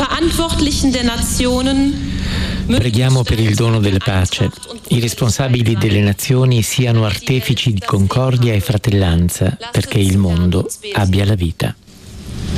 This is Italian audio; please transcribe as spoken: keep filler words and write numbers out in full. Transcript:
Verantwortlichen der Nationen. Preghiamo per il dono della pace. I responsabili delle nazioni siano artefici di concordia e fratellanza, perché il mondo abbia la vita.